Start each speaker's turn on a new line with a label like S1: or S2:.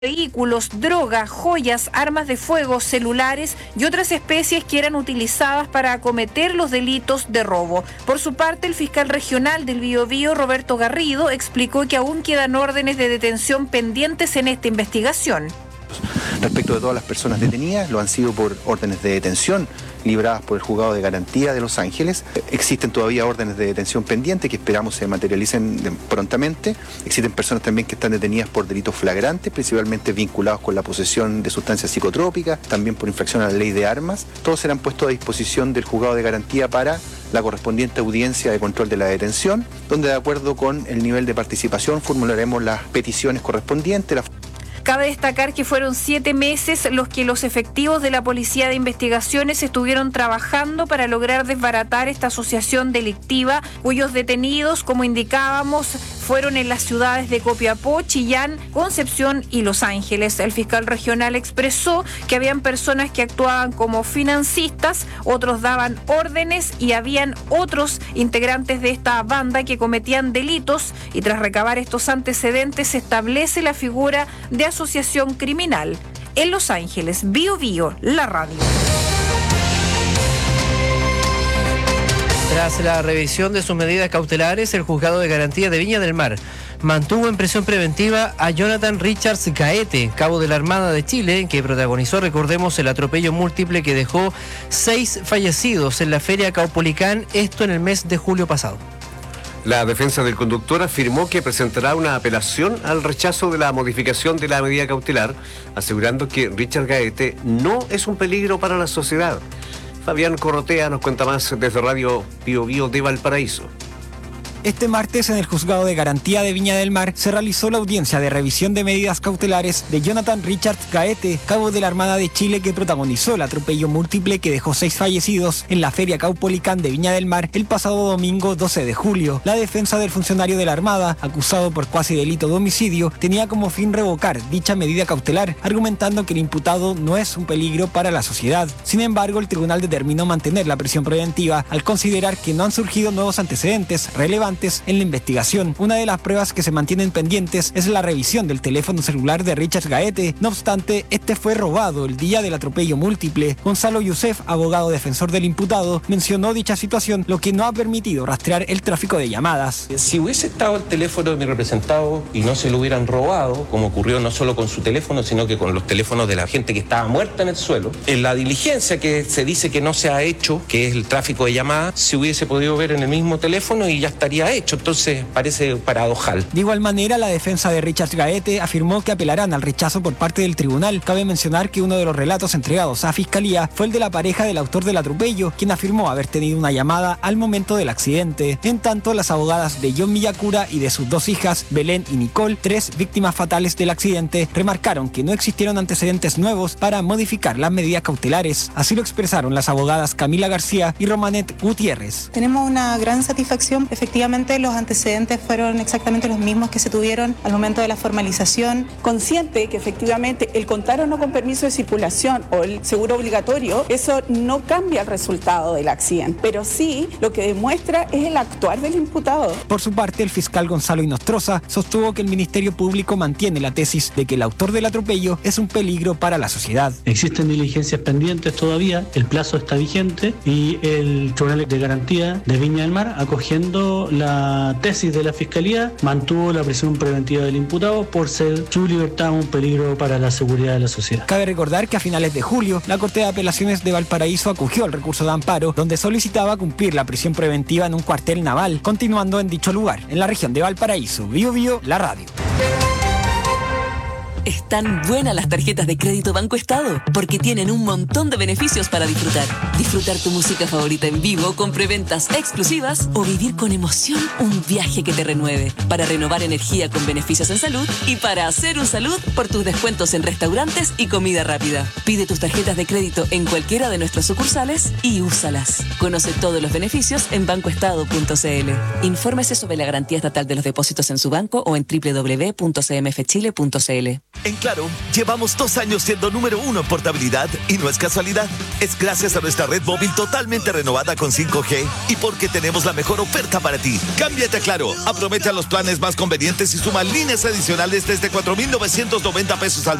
S1: vehículos, droga, joyas, armas de fuego, celulares y otras especies que eran utilizadas para acometer los delitos de robo. Por su parte, el fiscal regional del Biobío, Roberto Garrido, explicó que aún quedan órdenes de detención pendientes en esta investigación.
S2: Respecto de todas las personas detenidas, lo han sido por órdenes de detención libradas por el Juzgado de Garantía de Los Ángeles. Existen todavía órdenes de detención pendientes que esperamos se materialicen prontamente. Existen personas también que están detenidas por delitos flagrantes, principalmente vinculados con la posesión de sustancias psicotrópicas, también por infracción a la ley de armas. Todos serán puestos a disposición del Juzgado de Garantía para la correspondiente audiencia de control de la detención, donde de acuerdo con el nivel de participación formularemos las peticiones correspondientes.
S1: Cabe destacar que fueron 7 meses los que los efectivos de la Policía de Investigaciones estuvieron trabajando para lograr desbaratar esta asociación delictiva, cuyos detenidos, como indicábamos, fueron en las ciudades de Copiapó, Chillán, Concepción y Los Ángeles. El fiscal regional expresó que habían personas que actuaban como financistas, otros daban órdenes y habían otros integrantes de esta banda que cometían delitos, y tras recabar estos antecedentes se establece la figura de asociación criminal. En Los Ángeles, Biobío, la radio.
S3: Tras la revisión de sus medidas cautelares, el Juzgado de Garantía de Viña del Mar mantuvo en prisión preventiva a Jonathan Richards Gaete, cabo de la Armada de Chile, que protagonizó, recordemos, el atropello múltiple que dejó 6 fallecidos en la Feria Caupolicán, esto en el mes de julio pasado.
S4: La defensa del conductor afirmó que presentará una apelación al rechazo de la modificación de la medida cautelar, asegurando que Richard Gaete no es un peligro para la sociedad. Fabián Corrotea nos cuenta más desde Radio Biobío de Valparaíso.
S5: Este martes, en el Juzgado de Garantía de Viña del Mar, se realizó la audiencia de revisión de medidas cautelares de Jonathan Richards Gaete, cabo de la Armada de Chile, que protagonizó el atropello múltiple que dejó 6 fallecidos en la Feria Caupolicán de Viña del Mar el pasado domingo 12 de julio. La defensa del funcionario de la Armada, acusado por cuasi delito de homicidio, tenía como fin revocar dicha medida cautelar, argumentando que el imputado no es un peligro para la sociedad. Sin embargo, el tribunal determinó mantener la prisión preventiva al considerar que no han surgido nuevos antecedentes relevantes en la investigación. Una de las pruebas que se mantienen pendientes es la revisión del teléfono celular de Richard Gaete. No obstante, este fue robado el día del atropello múltiple. Gonzalo Youssef, abogado defensor del imputado, mencionó dicha situación, lo que no ha permitido rastrear el tráfico de llamadas.
S6: Si hubiese estado el teléfono de mi representado y no se lo hubieran robado, como ocurrió no solo con su teléfono, sino que con los teléfonos de la gente que estaba muerta en el suelo, en la diligencia que se dice que no se ha hecho, que es el tráfico de llamadas, se hubiese podido ver en el mismo teléfono y ya estaría hecho. Entonces parece paradojal.
S5: De igual manera, la defensa de Richard Gaete afirmó que apelarán al rechazo por parte del tribunal. Cabe mencionar que uno de los relatos entregados a Fiscalía fue el de la pareja del autor del atropello, quien afirmó haber tenido una llamada al momento del accidente. En tanto, las abogadas de John Villacura y de sus 2 hijas, Belén y Nicole, 3 víctimas fatales del accidente, remarcaron que no existieron antecedentes nuevos para modificar las medidas cautelares. Así lo expresaron las abogadas Camila García y Romanet Gutiérrez.
S7: Tenemos una gran satisfacción. Efectivamente, los antecedentes fueron exactamente los mismos que se tuvieron al momento de la formalización.
S8: Consciente que efectivamente el contar o no con permiso de circulación o el seguro obligatorio, eso no cambia el resultado del accidente, pero sí lo que demuestra es el actuar del imputado.
S5: Por su parte, el fiscal Gonzalo Inostroza sostuvo que el Ministerio Público mantiene la tesis de que el autor del atropello es un peligro para la sociedad.
S9: Existen diligencias pendientes todavía, el plazo está vigente y el Tribunal de Garantía de Viña del Mar, acogiendo la tesis de la Fiscalía, mantuvo la prisión preventiva del imputado por ser su libertad un peligro para la seguridad de la sociedad.
S5: Cabe recordar que a finales de julio, la Corte de Apelaciones de Valparaíso acogió el recurso de amparo, donde solicitaba cumplir la prisión preventiva en un cuartel naval, continuando en dicho lugar, en la región de Valparaíso. Biobío, la radio.
S10: Están buenas las tarjetas de crédito Banco Estado porque tienen un montón de beneficios para disfrutar. Disfrutar tu música favorita en vivo con preventas exclusivas o vivir con emoción un viaje que te renueve. Para renovar energía con beneficios en salud y para hacer un salud por tus descuentos en restaurantes y comida rápida. Pide tus tarjetas de crédito en cualquiera de nuestras sucursales y úsalas. Conoce todos los beneficios en bancoestado.cl. Infórmese sobre la garantía estatal de los depósitos en su banco o en www.cmfchile.cl.
S11: En Claro, llevamos 2 años siendo número 1 en portabilidad y no es casualidad. Es gracias a nuestra red móvil totalmente renovada con 5G y porque tenemos la mejor oferta para ti. Cámbiate a Claro, aprovecha los planes más convenientes y suma líneas adicionales desde 4,990 pesos al